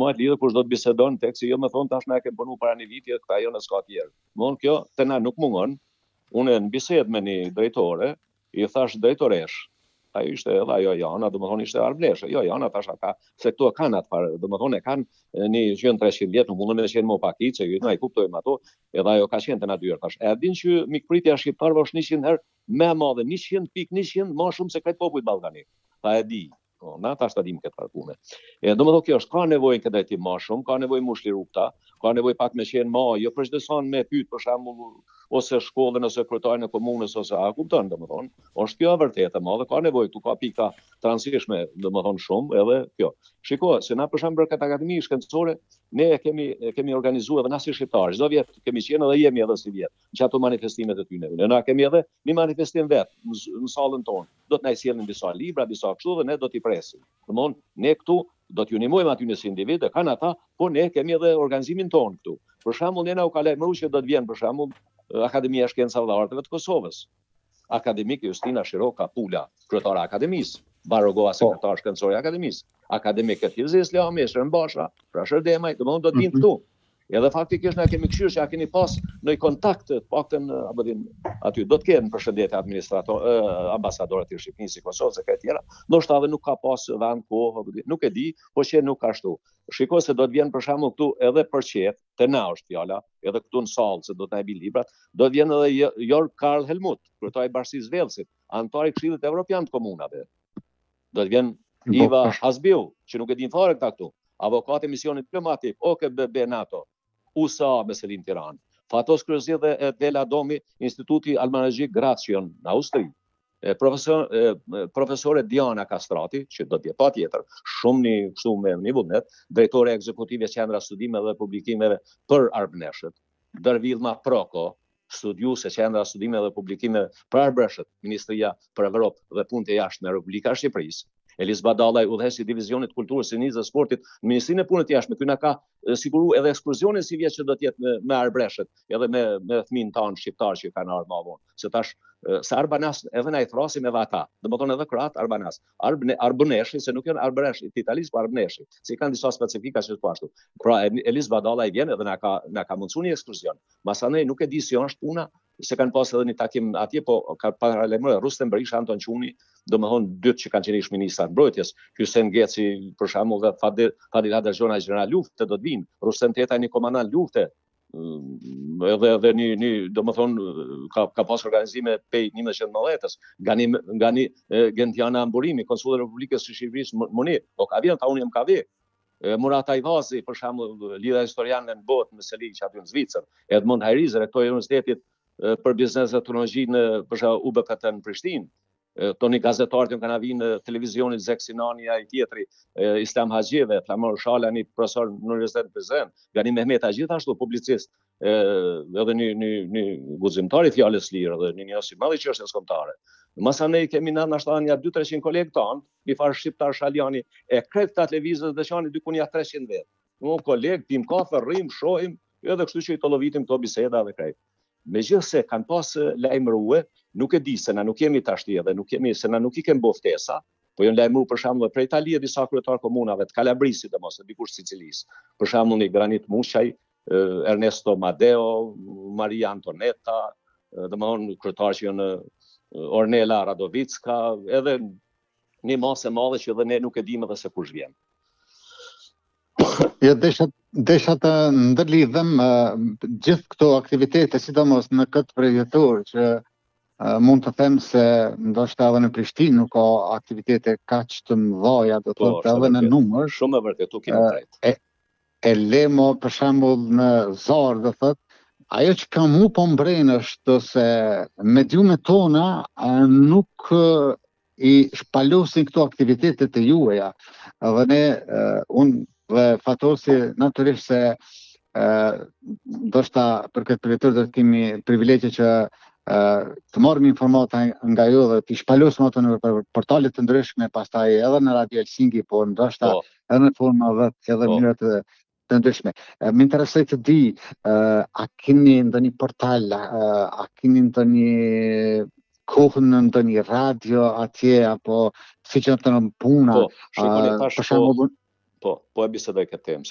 mohet lidhur kush do të bisedon tek se jo më thon tash na e kem punu para një viti, këta jo në s'ka tjerë. Mon kjo te na nuk mungon. Unë në bisedë me një drejtore, i thash drejtoresh, ai ishte edhe ajo Jana, domethënë ishte Arbleshe. Jo, Jana thash ata, se këtu e kanë atë farë, domethënë e kanë një 300 vjet, nuk mundën me qenë më pakicë, ne i kuptojmë ato, edhe ajo ka qenë te na dy herë tash. E din që mikpritja shqiptarëve është 100 herë më e madhe, 100.100 më shumë se krejt popujt ballkanik. Ta e di. Po, na tash ta dim këtë farë pune. Domethënë kjo është ka nevojë këtë drejtim më shumë, ka nevojë mushli rrugta, ka nevojë pak me qenë më, jo për çdo son me pyet për shembull ose shkollën ose kryetarin e komunës ose a kupton domethënë, është kjo e vërtetë e madhe, ka nevojë këtu ka pika transhishme domethënë shumë edhe kjo. Shiko, se na për shembull këtë akademi shkencore, ne e kemi organizuar edhe na si shqiptarë, çdo vjet kemi qenë edhe jemi edhe si vjet. Që ato manifestimet e tyre. Ne na kemi edhe një manifestim vet në sallën tonë. Do të na sjellin disa libra, disa kështu dhe ne do t'i presim. Domthon, ne këtu do t'ju ndihmojmë aty në si individ, kanë ata, po ne kemi edhe organizimin tonë këtu. Për shembull, ne na u ka lajmëruar që do të vjen për shembull Akademia e Shkencave dhe Arteve të Kosovës. Akademik Justina Shiroka Pula, kryetare e akademisë, Barogova sekretar shkencor i akademisë, akademik Filzi Islami, Shërmbasha, pra Shërdemaj, domethënë do të vinë këtu. Edhe faktikisht na kemi këshirë që a keni pas në kontakt të paktën aty do të kenë përshëndetje administrator ambasadorët e Shqipërisë, Kosovës e këtyra. Ndoshta edhe nuk ka pas vend kohë, nuk e di, po që nuk ka ashtu. Shikoj se do të vjen për shembull këtu edhe për qet, te na është fjala, edhe këtu në sallë se do të na bëj librat, do të vjen edhe Jörg Karl Helmut, kryetari i Bashkisë Velsit, antar i Këshillit Evropian të Komunave. Do të vjen Iva Hasbiu, që nuk e din fare këta këtu, avokat e misionit diplomatik, OKBB NATO. USA me Selim Tiranë, Fatos Kryezidhe e Dela Domi, Instituti Almanagjik Gracion në Austri, profesore Diana Kastrati, që do t'je pa tjetër, shumë një kështu me një vullnet, drejtore ekzekutive Qendra Studimeve dhe Publikimeve për Arbëneshët, Dërvillma Proko, studiuese Qendra Studimeve dhe Publikimeve për Arbëneshët, Ministria për Evropë dhe Punët e Jashtme e Republika e Shqipërisë. Elis Badallaj, udhëhesi i Divizionit Kulturës, Sinizë dhe Sportit, në Ministrinë e Punëve të Jashtme, ky na ka siguru edhe ekskursionin si vjet që do të jetë me Arbreshët, edhe me fëmijën tanë shqiptar që kanë ardhur më vonë. Se tash se Arbanas edhe na i thrasim edhe ata. Domethënë edhe kroat Arbanas. Arbëneshi, se nuk janë Arbëneshi të Italisë, po Arbëneshi. Se kanë disa specifika që po ashtu. Pra Elis Badallaj vjen edhe na ka mundsuar një ekskursion. Masanej nuk e di si është puna, se kanë pas edhe një takim atje, po ka paralajmëruar Rustem Berisha, Anton Çuni, domethënë dytë që kanë qenë ish ministra mbrojtjes, Hysén Geci për shembull dhe Fadil Hadergjona general lufte do të vinë, Rustem Teta një komandant lufte, edhe një domethënë ka pas organizime pej 1990-s, nga një Gentiana Amburimi, konsulli i Republikës së Shqipërisë Muni, po ka vjen ta unë jam ka vë. Murat Ajvazi për shembull lidha historiane në botë me Seliç aty në Zvicër, Edmund Hajriz, rektori i Universitetit për biznes dhe teknologji në për shembull UBKT në Prishtinë. Toni gazetarët kanë vinë në televizionit Zek Sinania i tjetri, Islam Haxhive, Flamur Shalani, profesor në Universitetin e Prizren, Gani Mehmeta gjithashtu publicist, edhe një guximtar i fjalës lirë dhe një njës i madh i çështjes kombëtare. Masanej kemi na ndoshta ja 200-300 kolegë tanë, i farë shqiptar Shaljani, e krejt ta televizës dhe qani dikun ja 300 vet. Unë kolegë, pim kafe, rrim, shohim, edhe kështu që i tollovitim këto biseda dhe krejt. Megjithse kanë pas lajmërue, nuk e di se na nuk jemi tashti edhe se na nuk i kemi bë ftesa, po janë lajmëruar për shembull prej Italie disa kryetar komunave të Kalabrisit domosë dikush Sicilisë. Për shembull një Granit Mushaj, Ernesto Madeo, Maria Antoneta, domethënë kryetar që janë Ornela Radovicka, edhe një masë e madhe që edhe ne nuk e dimë edhe se kush vjen. Ja desha të ndërlidhem gjithë këto aktivitete, sidomos në këtë përjetor që mund të them se ndoshta edhe në Prishtinë nuk ka aktivitete kaq të mëdha, do të thotë edhe në numër. Shumë e vërtetë, kemi drejt. E lemo për shembull në Zar, do thotë, ajo që ka mu po mbren është se mediumet tona nuk i shpalosin këto aktivitetet e juaja. Dhe ne, unë dhe Fatosi, natyrisht se ndoshta për këtë përjetor do të kemi privilegje që të marrim informata nga ju dhe të shpalosim ato në portale të ndryshme, pastaj edhe në Radio Helsinki, po ndoshta edhe në forma edhe mënyra të ndryshme. Më interesoj të di, a keni ndonjë portal, a keni ndonjë kohën në ndonjë radio atje, apo si që të në puna, për shembull. Po e bisedoj këtë temë.